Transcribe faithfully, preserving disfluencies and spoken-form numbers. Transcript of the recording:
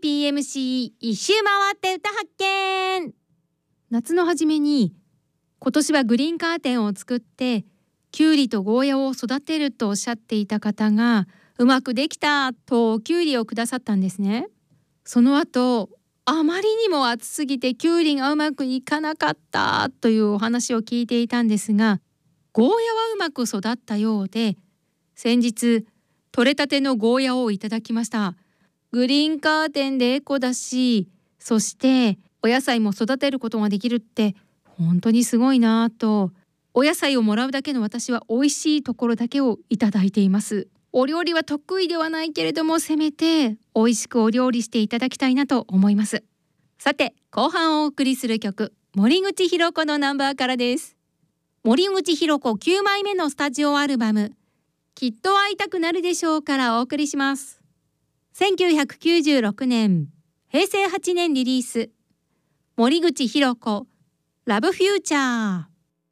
ピーエムシー 一周回って歌発見。夏の初めに今年はグリーンカーテンを作ってキュウリとゴーヤを育てるとおっしゃっていた方がうまくできたとキュウリをくださったんですね。その後あまりにも暑すぎてキュウリがうまくいかなかったというお話を聞いていたんですが、ゴーヤはうまく育ったようで、先日採れたてのゴーヤをいただきました。グリーンカーテンでエコだし、そしてお野菜も育てることができるって本当にすごいなぁと、お野菜をもらうだけの私は美味しいところだけをいただいています。お料理は得意ではないけれども、せめて美味しくお料理していただきたいなと思います。さて後半お送りする曲、森口博子のナンバーからです。森口博子きゅうまいめのスタジオアルバム、きっと会いたくなるでしょうからお送りします。せんきゅうひゃくきゅうじゅうろくねん、へいせいはちねんリリース、森口博子ラブフューチャー。